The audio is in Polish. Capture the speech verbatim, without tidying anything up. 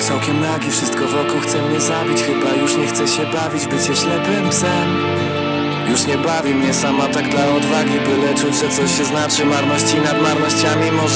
całkiem nagi, wszystko wokół chce mnie zabić. Chyba już nie chcę się bawić, bycie ślepym psem. Już nie bawi mnie sama tak dla odwagi, byle czuć, że coś się znaczy. Marności nad marnościami może